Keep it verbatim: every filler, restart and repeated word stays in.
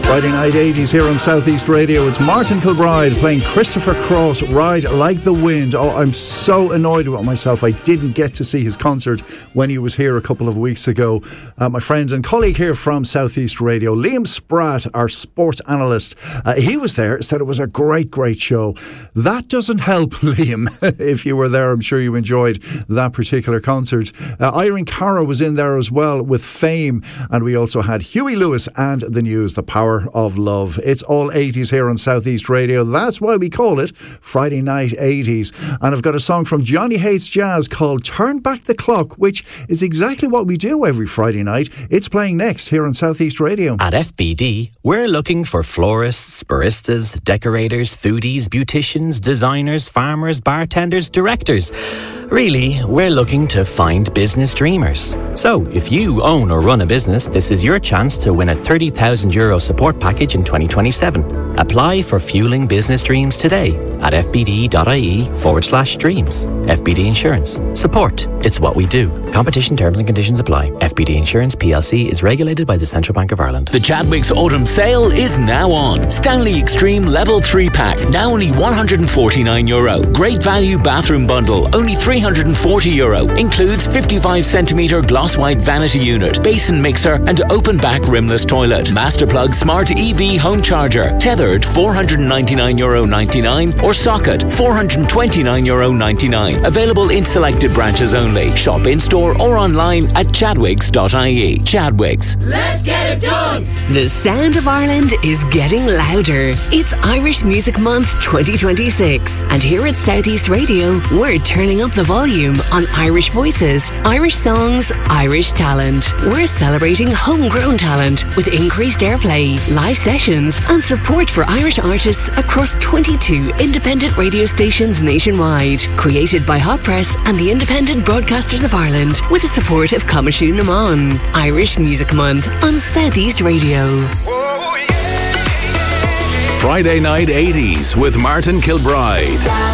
Friday night eighties here on Southeast Radio. It's Martin Kilbride playing Christopher Cross, Ride Like the Wind. Oh, I'm so annoyed with myself. I didn't get to see his concert when he was here a couple of weeks ago. Uh, my friend and colleague here from Southeast Radio, Liam Spratt, our sports analyst, uh, he was there, said it was a great, great show. That doesn't help, Liam. If you were there, I'm sure you enjoyed that particular concert. Uh, Irene Cara was in there as well with Fame, and we also had Huey Lewis and the news, The Power of Love. It's all eighties here on Southeast Radio. That's why we call it Friday Night eighties. And I've got a song from Johnny Hates Jazz called Turn Back the Clock, which is exactly what we do every Friday night. It's playing next here on Southeast Radio. At F B D, we're looking for florists, baristas, decorators, foodies, beauticians, designers, farmers, bartenders, directors. Really, we're looking to find business dreamers. So, if you own or run a business, this is your chance to win a thirty thousand euro support package in twenty twenty-seven. Apply for Fueling Business Dreams today at fbd.ie forward slash dreams. F B D Insurance. Support. It's what we do. Competition terms and conditions apply. F B D Insurance P L C is regulated by the Central Bank of Ireland. The Chadwicks Autumn Sale is now on. Stanley Extreme Level three pack, now only one hundred forty-nine euro. Great value bathroom bundle, only three hundred forty euro. Includes fifty-five centimetre gloss white vanity unit, basin mixer and open back rimless toilet. Masterplug Smart E V home charger, tethered four hundred ninety-nine euro ninety-nine or socket four hundred twenty-nine euro ninety-nine. Available in selected branches only. Shop in store or online at chadwicks dot I E. Chadwicks. Let's get it done! The sound of Ireland is getting louder. It's Irish Music Month twenty twenty-six, and here at Southeast Radio, we're turning up the volume on Irish voices, Irish songs, Irish talent. We're celebrating homegrown talent with increased airplay, live sessions and support for Irish artists across twenty-two independent radio stations nationwide. Created by Hot Press and the Independent Broadcasters of Ireland with the support of Coimisiún na Món. Irish Music Month on Southeast Radio. Friday Night eighties with Martin Kilbride.